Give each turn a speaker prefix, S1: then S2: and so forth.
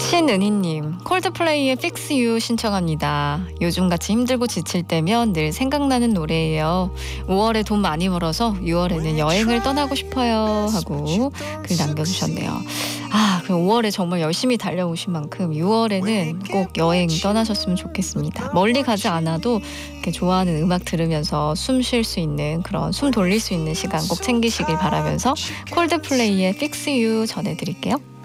S1: 신은희님, 콜드플레이의 Fix You 신청합니다. 요즘같이 힘들고 지칠 때면 늘 생각나는 노래예요. 5월에 돈 많이 벌어서 6월에는 여행을 떠나고 싶어요 하고 글 남겨주셨네요. 그럼 5월에 정말 열심히 달려오신 만큼 6월에는 꼭 여행 떠나셨으면 좋겠습니다. 멀리 가지 않아도 이렇게 좋아하는 음악 들으면서 숨 쉴 수 있는, 그런 숨 돌릴 수 있는 시간 꼭 챙기시길 바라면서 콜드플레이의 Fix You 전해드릴게요.